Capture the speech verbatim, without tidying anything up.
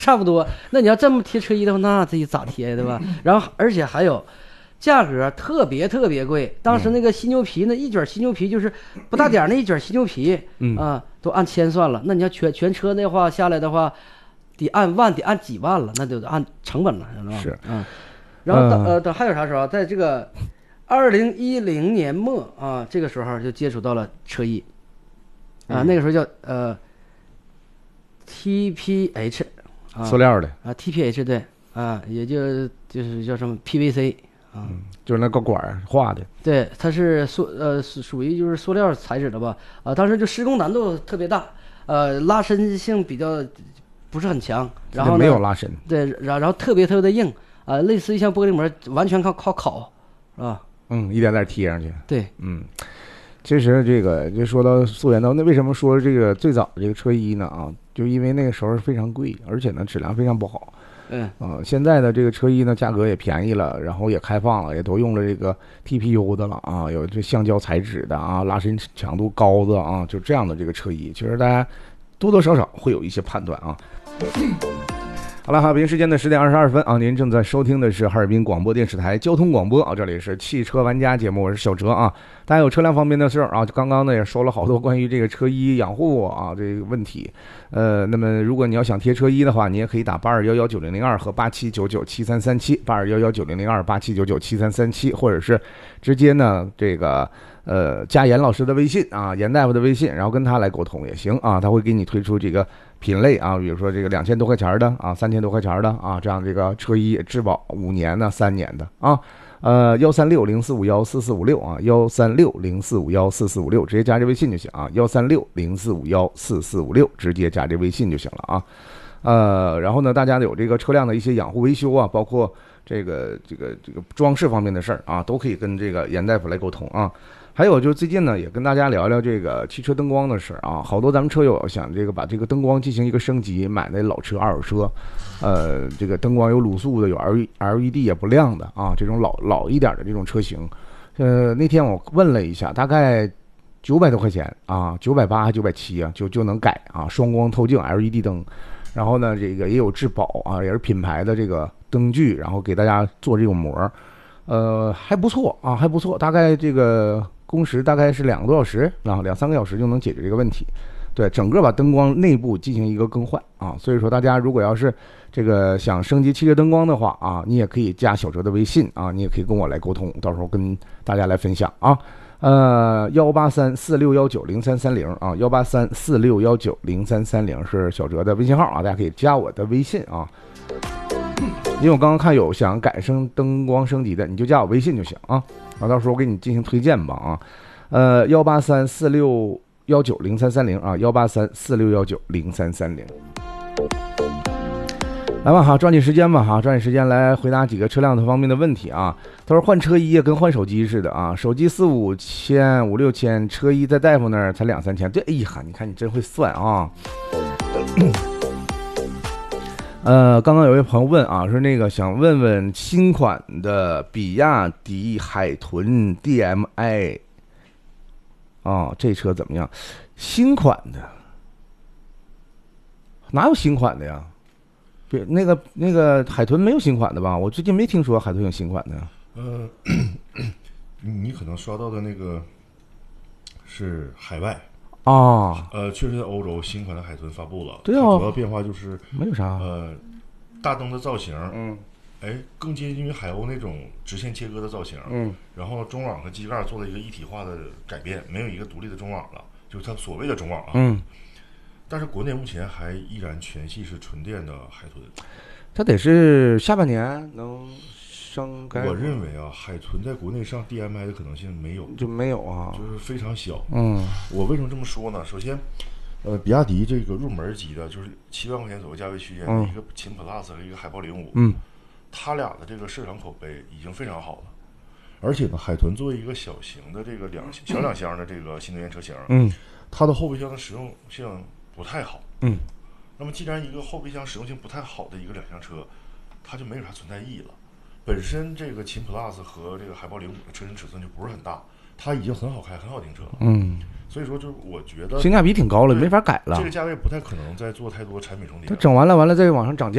差不多。那你要这么贴车衣的话，那自己咋贴对吧？然后而且还有。价格特别特别贵，当时那个犀牛皮，那一卷犀牛皮就是不大点儿那一卷犀牛皮，嗯啊，都按千算了。那你要全全车的话下来的话，得按万，得按几万了，那就得按成本了，是吧？ 是， 嗯。然后等呃等还有啥时候，在这个二零一零年末啊，这个时候就接触到了车衣，啊，那个时候叫呃 T P H 啊， 塑料的啊 T P H 对啊，也就就是叫什么 P V C。啊、 嗯，就是那个管画的， 对，它是塑呃属属于就是塑料材质的吧？啊，当时就施工难度特别大，呃，拉伸性比较不是很强，然后没有拉伸， 对，然然后特别特别的硬，啊、呃，类似于像玻璃膜，完全靠靠烤，是吧？ 嗯，一点点贴上去。 对， 嗯，其实这个就说到溯源到那为什么说这个最早的这个车衣呢？啊，就因为那个时候非常贵，而且呢质量非常不好。 嗯啊、呃，现在的这个车衣呢，价格也便宜了，然后也开放了，也都用了这个 T P U 的了啊，有这橡胶材质的啊，拉伸强度高的啊，就这样的这个车衣，其实大家多多少少会有一些判断啊。好了，哈尔滨时间的十点二十二分啊，您正在收听的是哈尔滨广播电视台交通广播啊，这里是汽车玩家节目，我是小哲啊。大家有车辆方面的事儿啊，刚刚呢也说了好多关于这个车衣养护啊这个问题。呃，那么如果你要想贴车衣的话，你也可以打八二幺幺九零零二和八七九九七三三七，八二幺幺九零零二八七九九七三三七，或者是直接呢这个呃加严老师的微信啊，严大夫的微信，然后跟他来沟通也行啊，他会给你推出这个品类啊，比如说这个两千多块钱的啊，三千多块钱的啊，这样这个车衣质保五年的、三年的啊。呃，幺三六零四五幺四四五六啊，幺三六零四五幺四四五六，直接加这微信就行啊，幺三六零四五幺四四五六，直接加这微信就行了啊。呃，然后呢，大家有这个车辆的一些养护维修啊，包括这个这个这个装饰方面的事儿啊，都可以跟这个严大夫来沟通啊。还有就是最近呢，也跟大家聊聊这个汽车灯光的事啊。好多咱们车友想这个把这个灯光进行一个升级，买那老车二手车，呃，这个灯光有卤素的，有 L E D 也不亮的啊，这种老老一点的这种车型，呃，那天我问了一下，大概九百多块钱啊，九百八还九百七啊，就就能改啊，双光透镜 L E D 灯，然后呢，这个也有质保啊，也是品牌的这个灯具，然后给大家做这种膜，呃，还不错啊，还不错，大概这个工时大概是两个多小时啊，两三个小时就能解决这个问题。对，整个把灯光内部进行一个更换啊，所以说大家如果要是这个想升级汽车灯光的话啊，你也可以加小哲的微信啊，你也可以跟我来沟通，到时候跟大家来分享啊。呃，幺八三四六幺九零三三零啊，幺八三四六幺九零三三零是小哲的微信号啊，大家可以加我的微信啊。因为我刚刚看有想改升灯光升级的，你就加我微信就行啊，啊，到时候我给你进行推荐吧啊。呃，幺八三四六幺九零三三零啊，幺八三四六幺九零三三零。来吧哈，抓紧时间吧哈，抓紧时间来回答几个车辆的方面的问题啊。他说换车衣跟换手机似的啊，手机四五千五六千，车衣在大夫那儿才两三千。对，哎呀，你看你真会算啊。呃，刚刚有位朋友问啊，说那个想问问新款的比亚迪海豚 D M I 啊，这车怎么样？新款的哪有新款的呀？别那个那个海豚没有新款的吧？我最近没听说海豚有新款的。 呃，你可能刷到的那个是海外啊， 呃，确实在欧洲新款的海豚发布了。 对啊， 主要变化就是没有啥。 呃，大灯的造型， 嗯， 哎，更接近于海鸥那种直线切割的造型， 嗯， 然后中网和机盖做了一个一体化的改变，没有一个独立的中网了，就是它所谓的中网啊。 嗯， 但是国内目前还依然全系是纯电的海豚， 它得是下半年能升开。 我认为啊，海豚在国内上 D M I 的可能性没有， 就没有啊， 就是非常小。 嗯， 我为什么这么说呢？首先，呃，比亚迪这个入门级的，就是七万块钱左右价位区间的、嗯、一个秦 Plus 和一个海豹零五， 嗯， 它俩的这个市场口碑已经非常好了。而且呢，海豚作为一个小型的这个两小两厢的这个新能源车型， 嗯， 它的后备箱的实用性不太好， 嗯。 那么既然一个后备箱实用性不太好的一个两厢车，它就没有啥存在意义了。本身这个秦 Plus 和这个海豹零五的车身尺寸就不是很大， 它已经很好开，很好停车。 嗯， 所以说就是我觉得性价比挺高了，没法改了。 这个价位不太可能再做太多产品重叠。 它整完了完了再往上涨价。